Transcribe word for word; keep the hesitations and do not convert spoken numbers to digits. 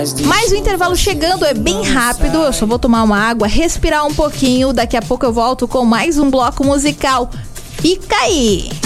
Mais um intervalo chegando, é bem rápido. Eu só vou tomar uma água, respirar um pouquinho. Daqui a pouco eu volto com mais um bloco musical. Fica aí!